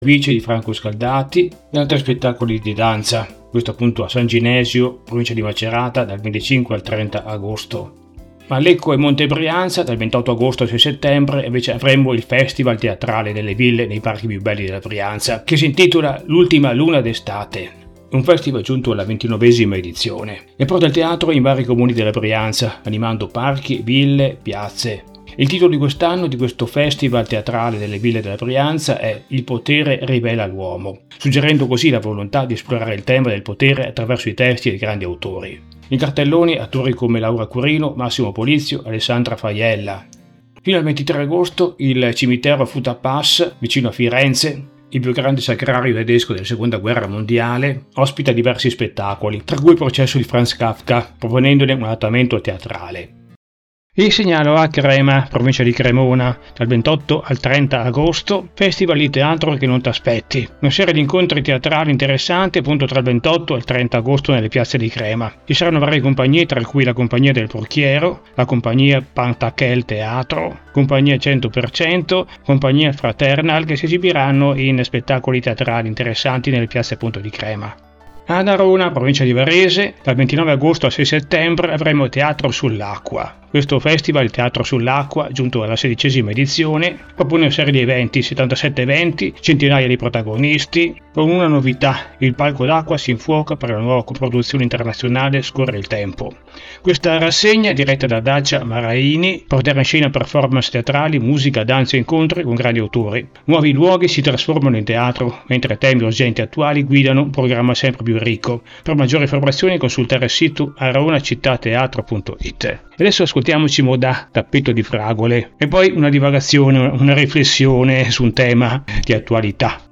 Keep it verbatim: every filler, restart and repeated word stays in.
Vice di Franco Scaldati e altri spettacoli di danza, questo appunto a San Ginesio, provincia di Macerata, dal venticinque al trenta agosto. Ma a Lecco e Monte Brianza, dal ventotto agosto al sei settembre, invece avremo il Festival Teatrale delle Ville nei parchi più belli della Brianza, che si intitola L'ultima luna d'estate. Un festival giunto alla ventinovesima edizione e porta il teatro in vari comuni della Brianza, animando parchi, ville, piazze. Il titolo di quest'anno di questo Festival Teatrale delle Ville della Brianza è Il potere rivela l'uomo, suggerendo così la volontà di esplorare il tema del potere attraverso i testi di grandi autori. In cartelloni attori come Laura Curino, Massimo Polizio, Alessandra Faiella. Fino al ventitré agosto il cimitero Futapas, vicino a Firenze, il più grande sacrario tedesco della seconda guerra mondiale, ospita diversi spettacoli, tra cui il processo di Franz Kafka, proponendone un adattamento teatrale. Vi segnalo a Crema, provincia di Cremona, dal ventotto al trenta agosto, Festival di Teatro che non t'aspetti. Una serie di incontri teatrali interessanti appunto tra il ventotto e il trenta agosto nelle piazze di Crema. Ci saranno varie compagnie, tra cui la Compagnia del Porchiero, la Compagnia Pantachel Teatro, Compagnia cento per cento, Compagnia Fraternal, che si esibiranno in spettacoli teatrali interessanti nelle piazze appunto di Crema. Ad Arona, provincia di Varese, dal ventinove agosto al sei settembre avremo Teatro sull'Acqua. Questo festival, il Teatro sull'Acqua, giunto alla sedicesima edizione, propone una serie di eventi, settantasette eventi, centinaia di protagonisti, con una novità: il palco d'acqua si infuoca per la nuova coproduzione internazionale Scorre il tempo. Questa rassegna, diretta da Dacia Maraini, porterà in scena performance teatrali, musica, danza e incontri con grandi autori. Nuovi luoghi si trasformano in teatro, mentre temi urgenti e attuali guidano un programma sempre più ricco. Per maggiori informazioni consultare il sito aronacittateatro punto it. E adesso ascoltiamoci Modà, Tappeto di fragole, e poi una divagazione, una riflessione su un tema di attualità.